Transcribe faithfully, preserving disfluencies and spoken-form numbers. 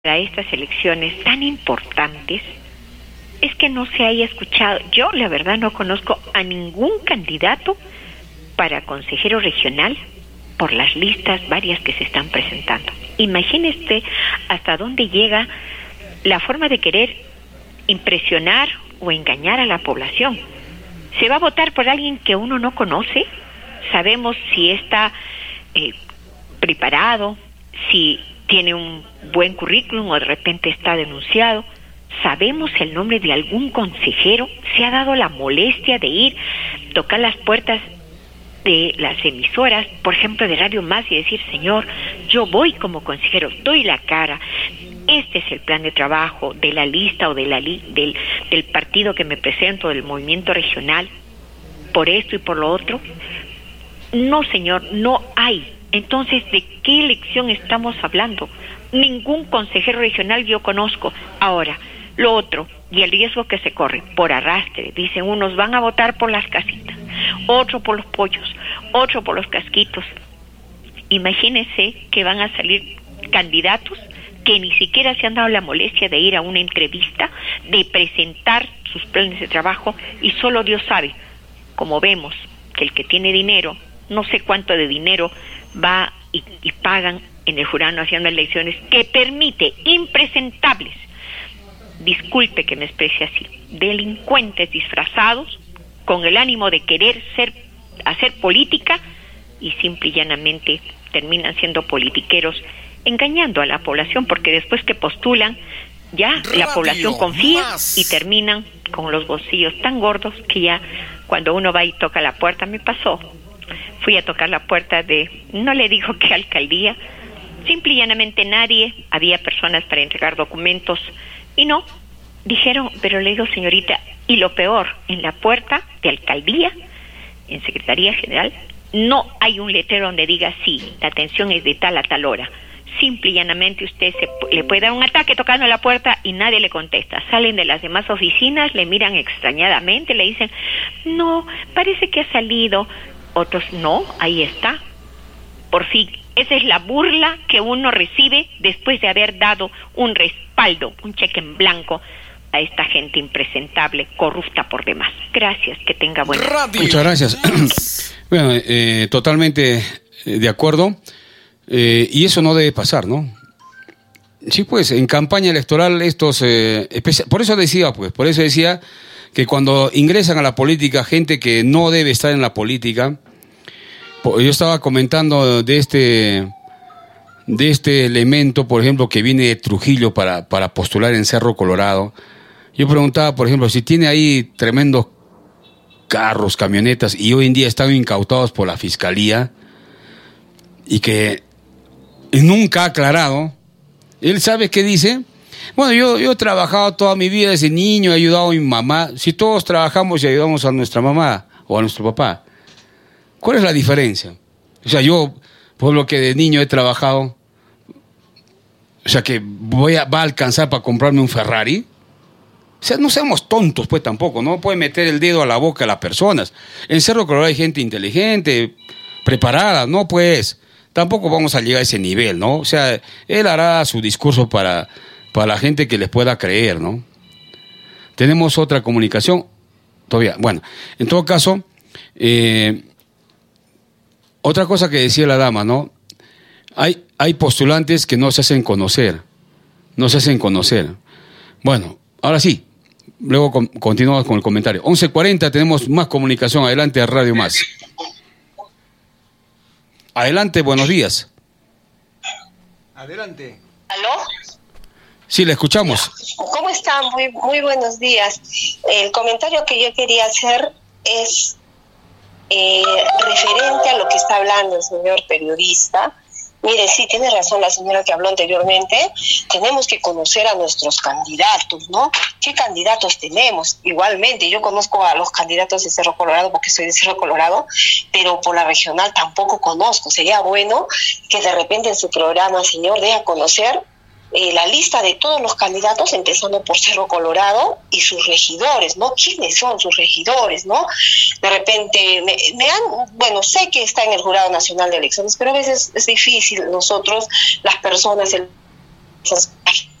para estas elecciones tan importantes es que no se haya escuchado. Yo, la verdad, no conozco a ningún candidato para consejero regional por las listas varias que se están presentando. Imagínese hasta dónde llega la forma de querer impresionar o engañar a la población. Se va a votar por alguien que uno no conoce. Sabemos si está eh, preparado, si tiene un buen currículum o de repente está denunciado. Sabemos el nombre de algún consejero. Se ha dado la molestia de ir, tocar las puertas de las emisoras, por ejemplo de Radio Más, y decir: señor, yo voy como consejero, doy la cara, este es el plan de trabajo de la lista o de la li del, del partido que me presento, del movimiento regional, por esto y por lo otro. No, señor, no hay. Entonces, ¿de qué elección estamos hablando? Ningún consejero regional yo conozco. Ahora, lo otro, y el riesgo que se corre, por arrastre. Dicen, unos van a votar por las casitas, otro por los pollos, otro por los casquitos. Imagínense que van a salir candidatos que ni siquiera se han dado la molestia de ir a una entrevista, de presentar sus planes de trabajo, y solo Dios sabe, como vemos, que el que tiene dinero, no sé cuánto de dinero va y, y pagan en el Jurado Nacional de Elecciones, que permite impresentables, disculpe que me exprese así, delincuentes disfrazados con el ánimo de querer ser, hacer política, y simple y llanamente terminan siendo politiqueros, engañando a la población, porque después que postulan ya Radio la población confía más. Y terminan con los bolsillos tan gordos que ya cuando uno va y toca la puerta, me pasó, fui a tocar la puerta de, no le digo qué alcaldía, simple y llanamente nadie, había personas para entregar documentos y no, dijeron, pero le digo, señorita, y lo peor, en la puerta de alcaldía, en Secretaría General, no hay un letrero donde diga sí, la atención es de tal a tal hora. Simple y llanamente usted se, le puede dar un ataque tocando la puerta y nadie le contesta. Salen de las demás oficinas, le miran extrañadamente, le dicen, no, parece que ha salido. Otros, no, ahí está. Por fin, esa es la burla que uno recibe después de haber dado un respaldo, un cheque en blanco a esta gente impresentable, corrupta por demás. Gracias, que tenga buena Radio. Muchas gracias. Bueno, eh, totalmente de acuerdo. Eh, y eso no debe pasar, ¿no? Sí, pues, en campaña electoral estos... Eh, especial, por eso decía, pues, por eso decía que cuando ingresan a la política gente que no debe estar en la política... Yo estaba comentando de este... de este elemento, por ejemplo, que viene de Trujillo para, para postular en Cerro Colorado. Yo preguntaba, por ejemplo, si tiene ahí tremendos carros, camionetas, y hoy en día están incautados por la Fiscalía, y que nunca ha aclarado. Él sabe qué dice. Bueno, yo, yo he trabajado toda mi vida desde niño, he ayudado a mi mamá. Si todos trabajamos y ayudamos a nuestra mamá o a nuestro papá, ¿cuál es la diferencia? O sea, yo, por lo que de niño he trabajado, o sea, que voy a, va a alcanzar para comprarme un Ferrari. O sea, no seamos tontos, pues, tampoco. No puede meter el dedo a la boca a las personas. En Cerro Colorado hay gente inteligente, preparada, ¿no? Pues, tampoco vamos a llegar a ese nivel, ¿no? O sea, él hará su discurso para, para la gente que les pueda creer, ¿no? Tenemos otra comunicación todavía. Bueno, en todo caso, eh, otra cosa que decía la dama, ¿no? Hay, hay postulantes que no se hacen conocer, no se hacen conocer. Bueno, ahora sí, luego con, continuamos con el comentario. once cuarenta, tenemos más comunicación. Adelante a Radio Más. Adelante, buenos días. Adelante. ¿Aló? Sí, le escuchamos. ¿Cómo están? Muy, muy buenos días. El comentario que yo quería hacer es eh, referente a lo que está hablando el señor periodista. Mire, sí, tiene razón la señora que habló anteriormente. Tenemos que conocer a nuestros candidatos, ¿no? ¿Qué candidatos tenemos? Igualmente, yo conozco a los candidatos de Cerro Colorado porque soy de Cerro Colorado, pero por la regional tampoco conozco. Sería bueno que de repente en su programa, señor, dé a conocer eh, la lista de todos los candidatos, empezando por Cerro Colorado y sus regidores, ¿no? ¿Quiénes son sus regidores, no? De repente, me, me han, bueno, sé que está en el Jurado Nacional de Elecciones, pero a veces es difícil nosotros, las personas, el funcionar.